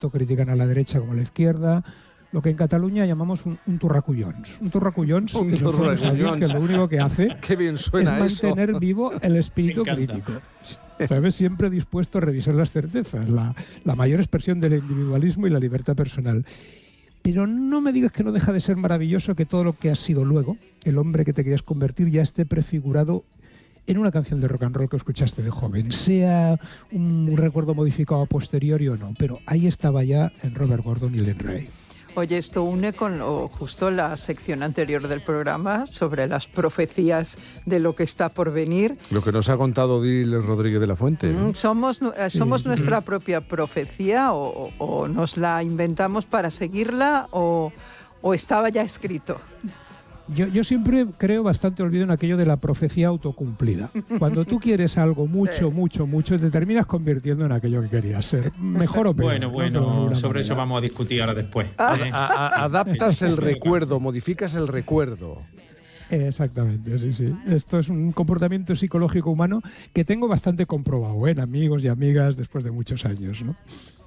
critican a la derecha como a la izquierda, lo que en Cataluña llamamos un turracullons. Un turracullons Un que lo único que hace Qué bien suena es mantener vivo el espíritu crítico. ¿Sabes? Siempre dispuesto a revisar las certezas, la mayor expresión del individualismo y la libertad personal. Pero no me digas que no deja de ser maravilloso que todo lo que has sido luego, el hombre que te querías convertir, ya esté prefigurado en una canción de rock and roll que escuchaste de joven, sea un recuerdo modificado a posteriori o no, pero ahí estaba ya en Robert Gordon y Len Ray. Oye, esto une con justo la sección anterior del programa sobre las profecías de lo que está por venir. Lo que nos ha contado Dil Rodríguez de la Fuente, ¿no? Somos nuestra propia profecía o nos la inventamos para seguirla o estaba ya escrito. Yo siempre creo bastante olvido en aquello de la profecía autocumplida. Cuando tú quieres algo mucho, te terminas convirtiendo en aquello que querías ser. Mejor o peor. Bueno, sobre eso vamos a discutir ahora después. Adaptas el recuerdo, modificas el recuerdo. Exactamente, sí. Esto es un comportamiento psicológico humano que tengo bastante comprobado en amigos y amigas después de muchos años, ¿no?